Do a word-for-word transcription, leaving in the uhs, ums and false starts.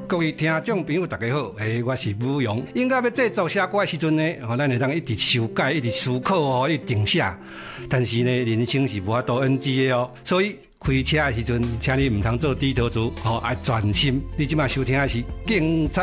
各位听众朋友，大家好，诶，我是武勇。应该要制作写歌的时阵呢，吼，咱会当一直修改，一直思考哦，一直定写。但是呢，人生是无法度 N G 的哦，所以开车的时阵，请你唔通做低头族，吼，要专心。你即马收听的是精彩